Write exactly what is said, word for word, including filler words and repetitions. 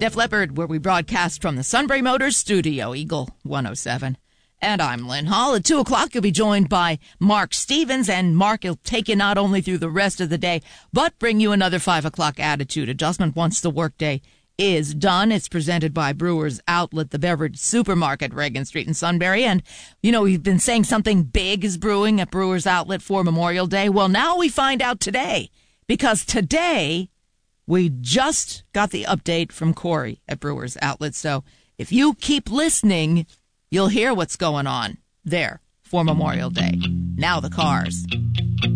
Def Leppard, where we broadcast from the Sunbury Motors studio, Eagle one oh seven. And I'm Lynn Hall. At two o'clock, you'll be joined by Mark Stevens, and Mark will take you not only through the rest of the day, but bring you another five o'clock attitude adjustment once the workday is done. It's presented by Brewers Outlet, the beverage supermarket, Reagan Street in Sunbury. And, you know, we've been saying something big is brewing at Brewers Outlet for Memorial Day. Well, now we find out today, because today we just got the update from Corey at Brewers Outlet. So if you keep listening, you'll hear what's going on there for Memorial Day. Now the cars.